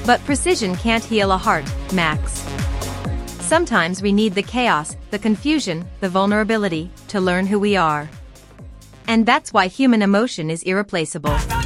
But precision can't heal a heart, Max. Sometimes we need the chaos, the confusion, the vulnerability, to learn who we are. And that's why human emotion is irreplaceable.